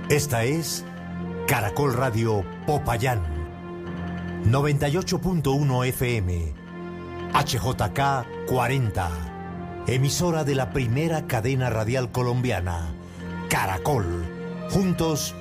Esta es Caracol Radio Popayán, 98.1 FM, HJK 40, emisora de la primera cadena radial colombiana, Caracol. Juntos,